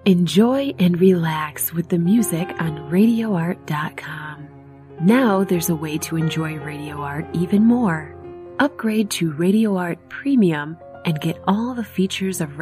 Enjoy and relax with the music on RadioArt.com. Now there's a way to enjoy Radio Art even more. Upgrade to Radio Art Premium and get all the features of